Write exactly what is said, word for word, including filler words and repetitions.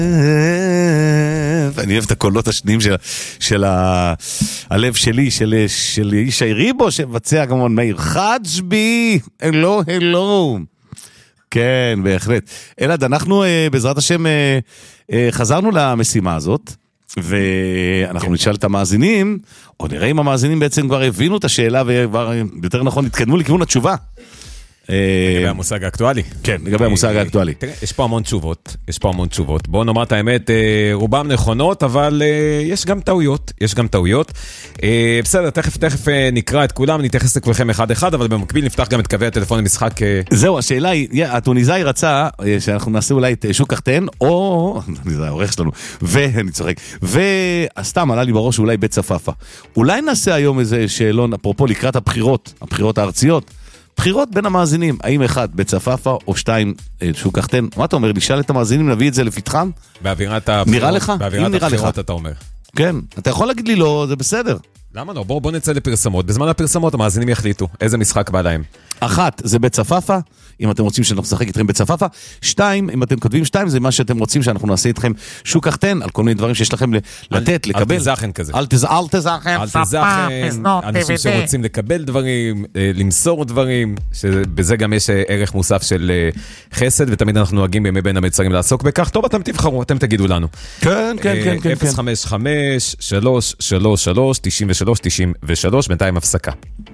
אני אוהב את הקולות השניים של, של ה... הלב שלי, של, של ישי ריבו, שבצע כמובן מאיר חג'בי, אלו, אלו. כן, בהחלט. אלעד, אנחנו בעזרת השם חזרנו למשימה הזאת, ואנחנו כן. נשאל את המאזינים, או נראה אם המאזינים בעצם כבר הבינו את השאלה, וכבר יותר נכון התקדמו לכיוון התשובה. לגבי המושג האקטואלי. כן, לגבי המושג האקטואלי. תראה, יש פה המון תשובות, יש פה המון תשובות. בואו נאמר את האמת, רובם נכונות, אבל יש גם טעויות, יש גם טעויות. בסדר, תכף, תכף נקרא את כולם, נתייחס לכולכם אחד אחד, אבל במקביל נפתח גם את קווי הטלפון למשחק. זהו, השאלה היא, הטוניסאי רצה שאנחנו נעשה אולי את שוק קחתן, או, זה העורך שלנו, ואני צוחק, וסתם עלה לי בראש אולי בית צפאפה. אולי נעשה היום איזה שאלון, אפרופו לקראת הבחירות, הבחירות הארציות, בחירות בין המאזינים, האם אחד בצפאפה או שתיים שוק קחתן? מה אתה אומר? נשאל את המאזינים, נביא את זה לפתחם? באווירת הבחירות. נראה לך? באווירת הבחירות אתה אומר. כן, אתה יכול להגיד לי לא, זה בסדר. למה לא? בואו בוא נצא לפרסמות. בזמן הפרסמות המאזינים יחליטו איזה משחק בא להם. אחת, זה בצפאפה, אם אתם רוצים שאנחנו נשחק איתכם בצפאפה. שתיים, אם אתם כותבים שתיים, זה מה שאתם רוצים שאנחנו נעשה איתכם שוק קחתן, על כל מיני דברים שיש לכם לתת, לקבל. אל תזכן כזה. אל תזכן. אל תזכן. אנשים שרוצים לקבל דברים, למסור דברים, שבזה גם יש ערך מוסף של חסד, ותמיד אנחנו נוהגים בימי בין המצרים לעסוק בכך. טוב, אתם תבחרו, אתם תגידו לנו. כן, כן, כן, כן. אפס חמש חמש שלוש שלוש שלוש תשעים ושלוש תשעים ושלוש, בינתיים הפסקה.